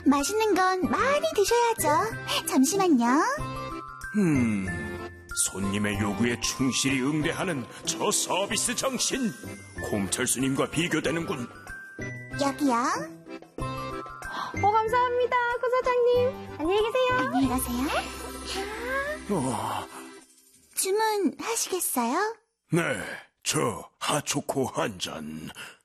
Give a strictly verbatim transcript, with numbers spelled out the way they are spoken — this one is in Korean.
맛있는 건 많이 드셔야죠. 잠시만요. 음, 손님의 요구에 충실히 응대하는 저 서비스 정신. 홈철수님과 비교되는군. 여기요. 어, 감사합니다, 고 사장님. 안녕히 계세요. 안녕히 가세요. 어, 주문하시겠어요? 네, 저 핫초코 한 잔.